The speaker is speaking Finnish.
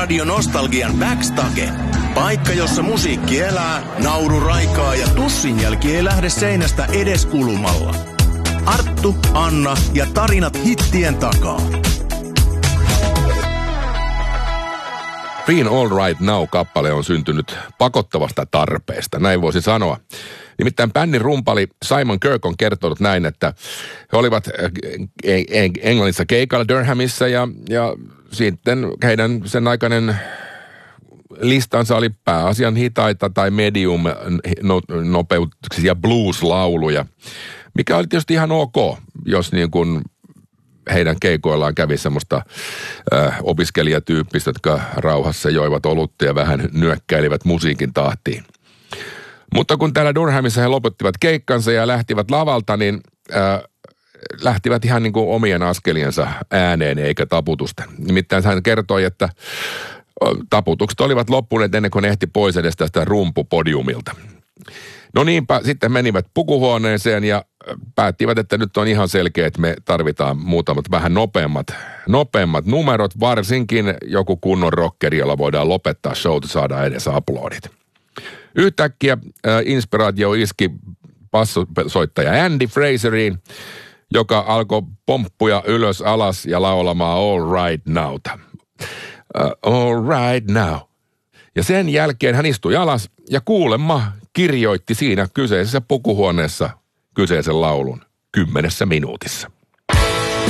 Radio Nostalgian Backstage. Paikka, jossa musiikki elää, nauru raikaa ja tussin jälki ei lähde seinästä edes kulumalla. Arttu, Anna ja tarinat hittien takaa. Feel All Right Now-kappale on syntynyt pakottavasta tarpeesta, näin voisi sanoa. Nimittäin bändin rumpali Simon Kirke on kertonut näin, että he olivat Englannissa keikalla Durhamissa ja sitten heidän sen aikainen listansa oli pääasian hitaita tai medium nopeuksisia blues-lauluja, mikä oli tietysti ihan ok, jos niin kuin heidän keikoillaan kävi semmoista opiskelijatyyppistä, jotka rauhassa joivat olutta ja vähän nyökkäilivät musiikin tahtiin. Mutta kun täällä Durhamissa he lopettivat keikkansa ja lähtivät lavalta, niin lähtivät ihan niin kuin omien askeliensa ääneen eikä taputusta. Nimittäin hän kertoi, että taputukset olivat loppuneet ennen kuin ne ehti pois edes tästä rumpupodiumilta. No niinpä, sitten menivät pukuhuoneeseen ja päättivät, että nyt on ihan selkeä, että me tarvitaan muutamat vähän nopeammat numerot, varsinkin joku kunnon rockeri, jolla voidaan lopettaa showta, saada edes aplodit. Yhtäkkiä inspiraatio iski passosoittaja Andy Fraseriin, joka alkoi pomppuja ylös alas ja laulamaan All Right Nowta. All Right Now. Ja sen jälkeen hän istui alas ja kuulemma kirjoitti siinä kyseisessä pukuhuoneessa kyseisen laulun 10 minuutissa.